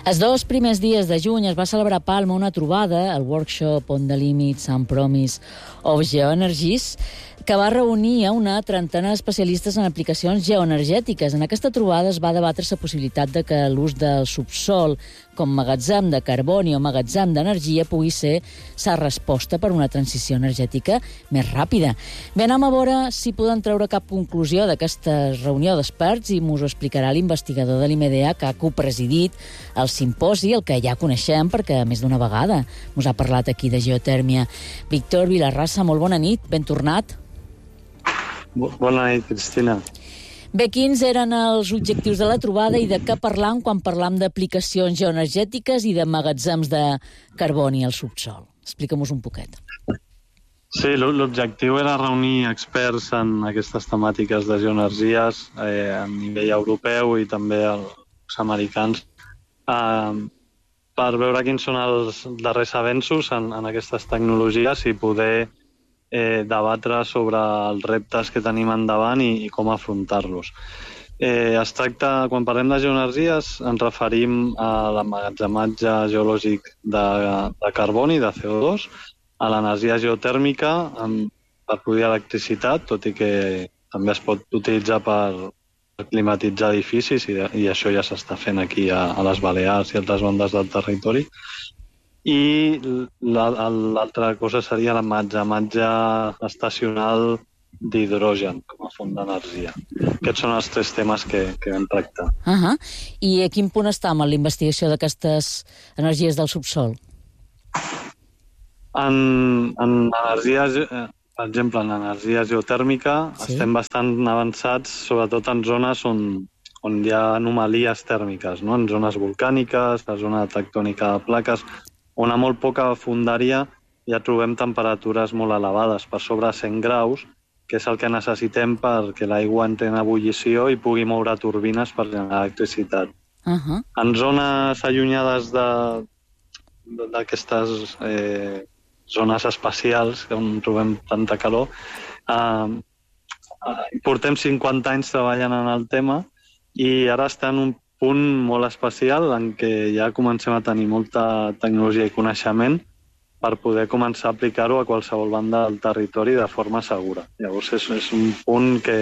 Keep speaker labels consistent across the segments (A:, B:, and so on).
A: Els 2 primers dies de juny es va celebrar a Palma una trobada, el Workshop on the Limits and Promise of Geoenergies, que va reunir a una trentena d'especialistes en aplicacions geoenergètiques. En aquesta trobada es va debatre la possibilitat de que l'ús del subsol com magatzem de carboni o magatzem d'energia pugui ser la resposta per una transició energètica més ràpida. Bé, anem a veure si podem treure cap conclusió d'aquesta reunió d'experts i ens ho explicarà l'investigador de l'IMEDEA que ha copresidit el simposi, el que ja coneixem perquè més d'una vegada ens ha parlat aquí de geotèrmia. Víctor Vilarrasa, molt bona nit, ben tornat.
B: Bona nit, Cristina.
A: Bé, quins eren els objectius de la trobada i de què parlam quan parlam d'aplicacions geoenergètiques i de magatzems de carboni al subsol? Explica'm-nos un poquet.
B: Sí, l'objectiu era reunir experts en aquestes temàtiques de geoenergies a nivell europeu i també els americans per veure quins són els darrers avenços en aquestes tecnologies i poder debatre sobre els reptes que tenim endavant i com afrontar-los. Es tracta, quan parlem de geoenergies, ens referim a l'emmagatzematge geològic de carboni, de CO2, a l'energia geotèrmica per produir electricitat, tot i que també es pot utilitzar per climatitzar edificis i això ja s'està fent aquí a les Balears i altres bandes del territori. I l'altra cosa seria l'emmagatzematge estacional d'hidrogen com a font d'energia. Aquests són els 3 temes que vam tractar.
A: I a quin punt està amb la investigació d'aquestes energies del subsol?
B: En energies, per exemple, en energia geotèrmica estem bastant avançats, sobretot en zones on hi ha anomalies tèrmiques, no? En zones volcàniques, la zona tectònica de plaques, on a molt poca fondària ja trobem temperatures molt elevades, per sobre 100 graus, que és el que necessitem perquè l'aigua entri en ebullició i pugui moure turbines per generar electricitat. En zones allunyades d'aquestes zones espacials, on trobem tanta calor, portem 50 anys treballant en el tema i ara està en un punt molt especial en què ja comencem a tenir molta tecnologia i coneixement per poder començar a aplicar-ho a qualsevol banda del territori de forma segura. Llavors és un punt que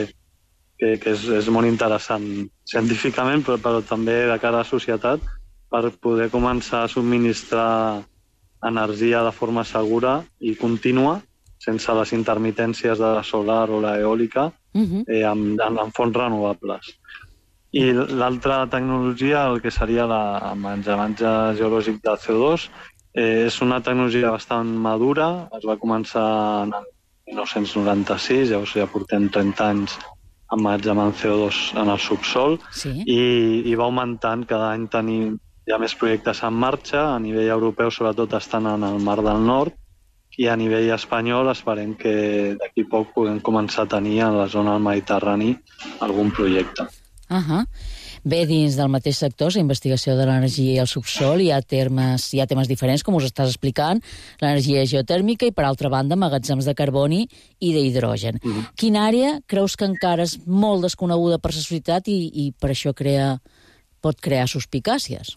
B: és molt interessant científicament, però també de cara a la societat, per poder començar a subministrar energia de forma segura i contínua, sense les intermitències de la solar o l'eòlica, amb fonts renovables. I l'altra tecnologia, el que seria l'emmagatzematge geològic de CO2, és una tecnologia bastant madura. Es va començar en el 1996, llavors ja portem 30 anys emmagatzemant CO2 en el subsol i va augmentant. Cada any tenim ja més projectes en marxa. A nivell europeu, sobretot, estan en el Mar del Nord i a nivell espanyol esperem que d'aquí poc puguem començar a tenir a la zona del Mediterrani algun projecte.
A: Bé, dins del mateix sector, la investigació de l'energia i el subsol, hi ha temes diferents, com us estàs explicant, l'energia geotèrmica i, per altra banda, magatzems de carboni i d'hidrogen. Quina àrea creus que encara és molt desconeguda per la societat i per això pot crear suspicàcies?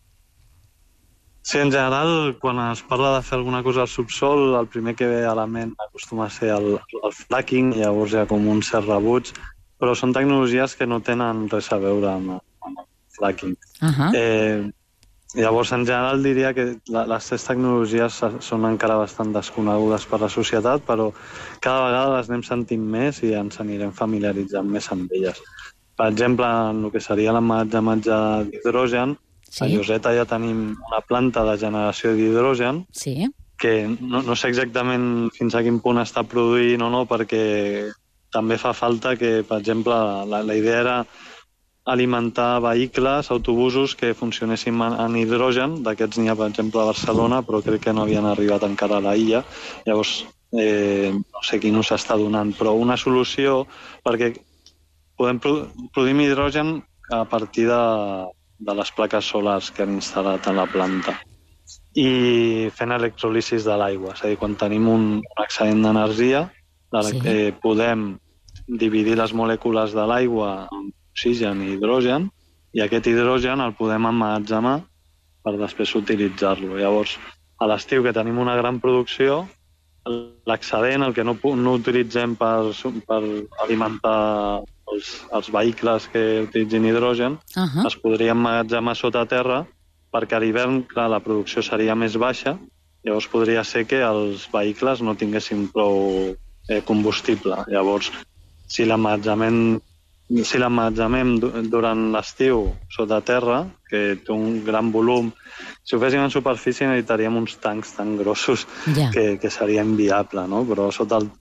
B: Sí, en general, quan es parla de fer alguna cosa al subsol, el primer que ve a la ment acostuma a ser el fracking, llavors hi ha com un cert rebuig, però són tecnologies que no tenen res a veure amb el fracking. Llavors, en general, diria que les 3 tecnologies són encara bastant desconegudes per la societat, però cada vegada les anem sentint més i ens anirem familiaritzant més amb elles. Per exemple, en el que seria l'emmagatzematge d'hidrogen, a Lloseta ja tenim una planta de generació d'hidrogen que no sé exactament fins a quin punt està produint o no, perquè també fa falta que, per exemple, la idea era alimentar vehicles, autobusos que funcionessin en hidrogen. D'aquests n'hi ha, per exemple, a Barcelona, però crec que no havien arribat encara a la illa. Llavors, no sé quin ús s'està donant, però una solució perquè podem produir hidrogen a partir de les plaques solars que han instal·lat a la planta i fent electrolisis de l'aigua. És a dir, quan tenim un excedent d'energia, podem dividir les molècules de l'aigua en oxigen i hidrogen i aquest hidrogen el podem emmagatzemar per després utilitzar-lo. Llavors, a l'estiu, que tenim una gran producció, l'excedent, el que no utilitzem per alimentar els vehicles que utilitzin hidrogen, es podria emmagatzemar sota terra, perquè a l'hivern, clar, la producció seria més baixa, llavors podria ser que els vehicles no tinguessin prou combustible. Llavors, si l'emmagatzemem durant l'estiu sota terra, que té un gran volum, si ho féssim en superfície necessitaríem uns tancs tan grossos que seria inviable, no? Però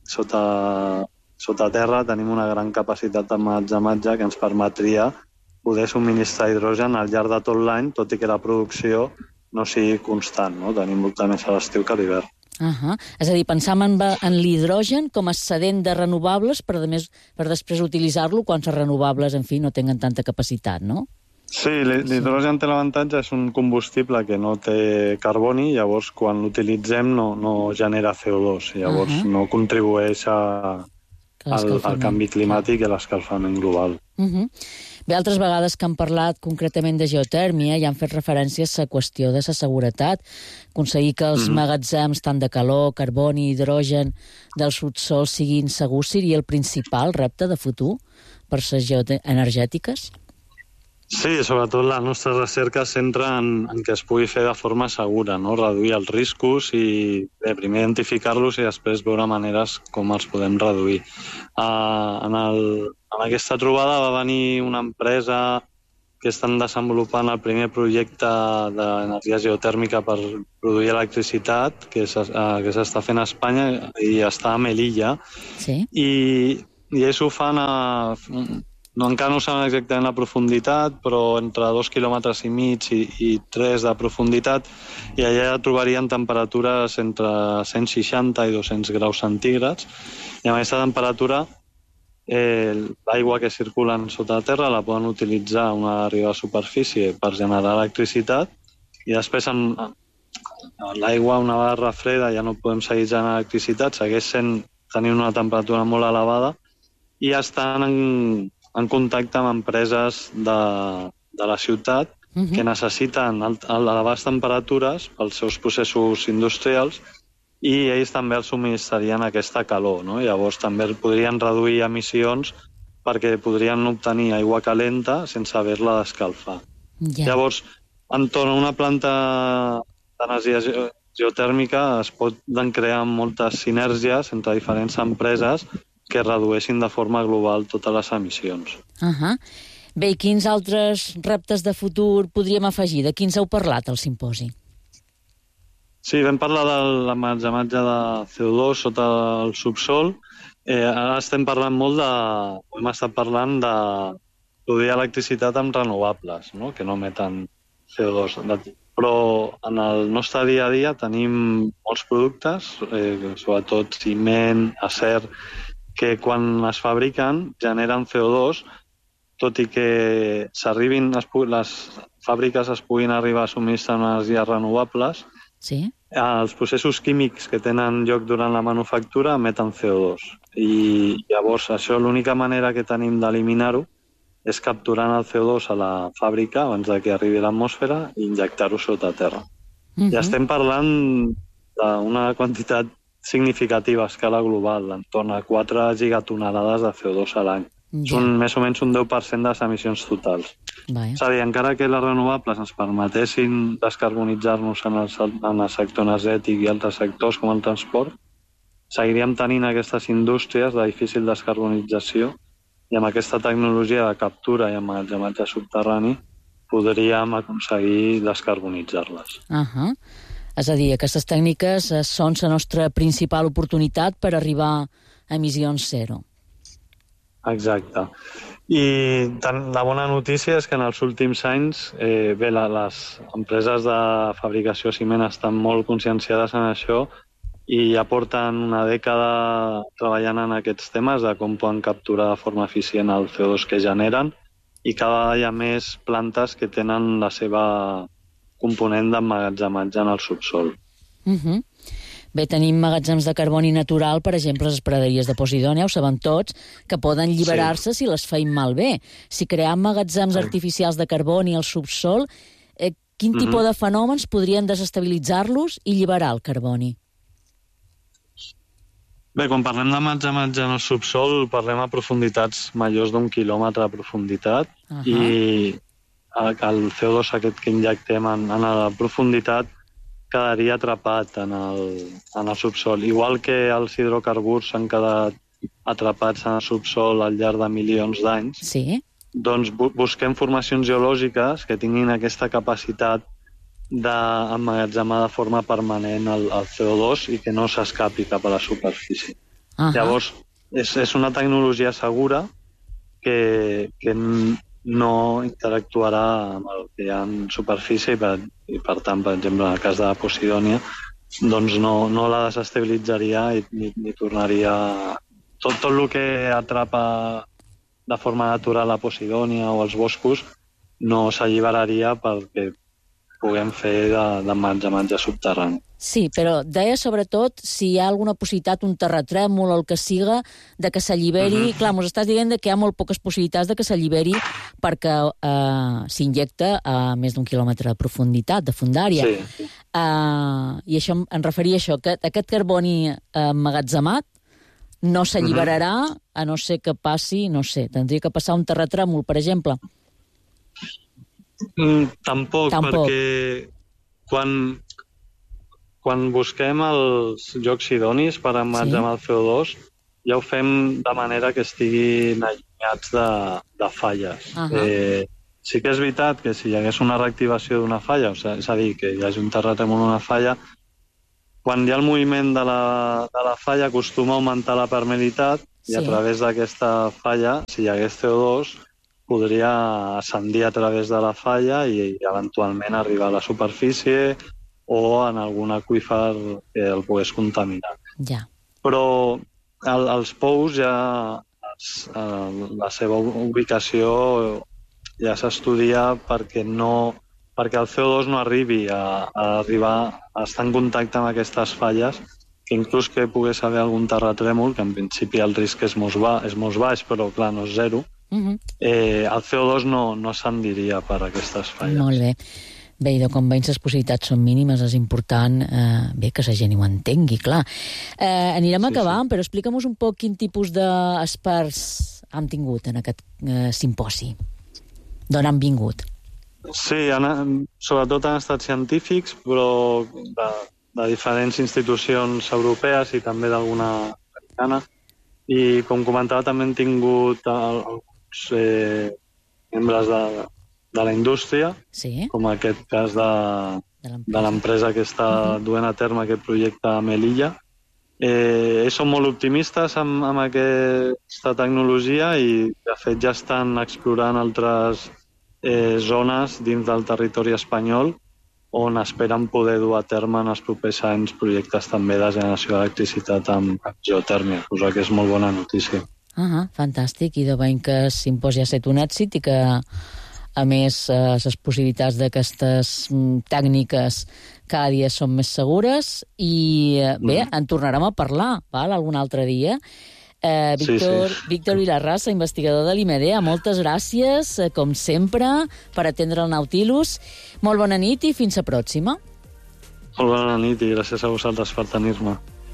B: sota terra tenim una gran capacitat d'emmagatzematge que ens permetria poder subministrar hidrogen al llarg de tot l'any, tot i que la producció no sigui constant, no? Tenim molta més a l'estiu que a l'hivern.
A: És a dir, pensam en l'hidrogen com a excedent de renovables per després utilitzar-lo quan les renovables, en fi, no tenen tanta capacitat, no?
B: Sí, l'hidrogen té l'avantatge, és un combustible que no té carboni, llavors quan l'utilitzem no genera CO2, llavors no contribueix al canvi climàtic i a l'escalfament global.
A: Bé, altres vegades que han parlat concretament de geotèrmia i han fet referències a la qüestió de la seguretat, aconseguir que els magatzems tant de calor, carboni i hidrogen del subsòl siguin segurs seria el principal repte de futur per les geoenergètiques?
B: Sí, sobretot la nostra recerca es centra en que es pugui fer de forma segura, no? Reduir els riscos i primer identificar-los i després veure maneres com els podem reduir. En aquesta trobada va venir una empresa que estan desenvolupant el primer projecte d'energia geotèrmica per produir electricitat que s'està fent a Espanya i està a Melilla.
A: Sí.
B: I ells ho fan encara no saben exactament la profunditat, però entre 2,5 quilòmetres i 3 de profunditat, i allà trobarien temperatures entre 160 i 200 graus centígrads. I amb aquesta temperatura, l'aigua que circula sota la terra la poden utilitzar a una vegada a superfície per generar electricitat, i després l'aigua, una vegada refreda, ja no podem seguir generant electricitat, segueix tenint una temperatura molt elevada, i estan en contacte amb empreses de la ciutat que necessiten elevades temperatures pels seus processos industrials i ells també els subministrarien aquesta calor, no? Llavors també podrien reduir emissions perquè podrien obtenir aigua calenta sense haver-la d'escalfar. Llavors, entorn a una planta d'energia geotèrmica es poden crear moltes sinergies entre diferents empreses que redueixin de forma global totes les emissions.
A: Bé, i quins altres reptes de futur podríem afegir? De quins heu parlat al simposi?
B: Sí, vam parlar de l'emmagatzematge de CO2 sota el subsòl. Ara estem parlant molt hem estat parlant de produir electricitat amb renovables, no? Que no emeten CO2. Però en el nostre dia a dia tenim molts productes, sobretot ciment, acer, que quan es fabriquen generen CO2, tot i que les fàbriques es puguin arribar a subministrar energies renovables, els processos químics que tenen lloc durant la manufactura emeten CO2. I llavors això, l'única manera que tenim d'eliminar-ho és capturant el CO2 a la fàbrica abans que arribi a l'atmosfera i injectar-ho sota terra. I estem parlant d'una quantitat significativa a escala global, entorn a 4 gigatonelades de CO2 a l'any. Són més o menys un 10% de les emissions totals. És a dir, encara que les renovables ens permetessin descarbonitzar-nos en el sector energètic i altres sectors com el transport, seguiríem tenint aquestes indústries de difícil descarbonització i amb aquesta tecnologia de captura i emmagatzematge subterrani podríem aconseguir descarbonitzar-les.
A: És a dir, aquestes tècniques són la nostra principal oportunitat per arribar a emissions zero.
B: Exacte. I la bona notícia és que en els últims anys les empreses de fabricació de ciment estan molt conscienciades en això i ja porten una dècada treballant en aquests temes de com poden capturar de forma eficient el CO2 que generen, i cada vegada hi ha més plantes que tenen la seva component d'emmagatzematge en el subsòl.
A: Bé, tenim magatzems de carboni natural, per exemple, les praderies de Posidònia, ho sabem tots, que poden alliberar-se si les feim malbé. Si cream magatzems artificials de carboni al subsòl, quin tipus de fenòmens podrien desestabilitzar-los i alliberar el carboni?
B: Bé, quan parlem de maig en el subsol, parlem a profunditats majors d'1 quilòmetre de profunditat i el CO2 aquest que injectem en la profunditat quedaria atrapat en el subsol. Igual que els hidrocarburs s'han quedat atrapats en el subsol al llarg de milions d'anys, doncs busquem formacions geològiques que tinguin aquesta capacitat d'emmagatzemar de forma permanent el CO2 i que no s'escapi cap a la superfície. Llavors, és una tecnologia segura que no interactuarà amb el que hi ha en superfície i per tant, per exemple, en el cas de la Posidònia, doncs no la desestabilitzaria ni tornaria... Tot el que atrapa de forma natural la Posidònia o els boscos no s'alliberaria perquè puguem fer d'emmagatzematge subterrani.
A: Sí, però deia sobretot si hi ha alguna possibilitat, un terratrèmol o el que siga, de que s'alliberi... Clar, mos estàs dient que hi ha molt poques possibilitats de que s'alliberi perquè s'injecta a més d'1 quilòmetre de profunditat, de fondària.
B: Sí.
A: I això em referia a això, que aquest carboni emmagatzemat no s'alliberarà a no ser que passi, no sé, tindria que passar un terratrèmol, per exemple.
B: Tampoc, perquè quan busquem els llocs idonis per emmagatzemar el CO2, ja ho fem de manera que estiguin allunyats de falles. Sí que és veritat que si hi hagués una reactivació d'una falla, és a dir, que hi hagi un terratrèmol en una falla, quan hi ha el moviment de la falla acostuma a augmentar la permeabilitat i a través d'aquesta falla, si hi hagués CO2, podria ascendir a través de la falla i eventualment arribar a la superfície o en algun aqüífer que el pogués contaminar. Però els pous ja, la seva ubicació ja s'estudia perquè el CO2 no arribi a estar en contacte amb aquestes falles, que inclús que pogués haver algun terratrèmol, que en principi el risc és molt baix, però clar, no és zero, el CO2 no s'endiria per aquestes falles.
A: Molt bé. Bé, i com veus les possibilitats són mínimes, és important que la gent ho entengui, clar. Anirem acabant, però explica'm un poc quin tipus d'experts han tingut en aquest simposi. D'on han vingut?
B: Sí, sobretot han estat científics, però de diferents institucions europees i també d'alguna americana. I, com comentava, també han tingut alguns membres de la indústria, com aquest cas de l'empresa que està duent a terme aquest projecte a Melilla. Són molt optimistes amb aquesta tecnologia i, de fet, ja estan explorant altres zones dins del territori espanyol on esperen poder dur a terme en els propers anys projectes també de generació d'electricitat amb geotèrmia, cosa que és molt bona notícia.
A: Fantàstic, i de veient que el simposi ha estat un èxit i que, a més, les possibilitats d'aquestes tècniques cada dia són més segures i, bé, en tornarem a parlar, algun altre dia. Víctor Vilarrasa, investigador de l'IMEDEA, moltes gràcies, com sempre, per atendre el Nautilus. Molt bona nit i fins a pròxima.
B: Molt bona nit i gràcies a vosaltres per tenir-me.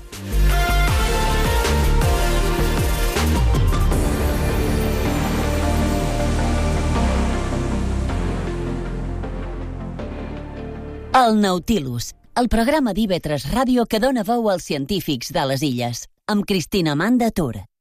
C: El Nautilus, el programa d'IV3 Ràdio que dona veu als científics de les illes, amb Cristina Amanda Tur.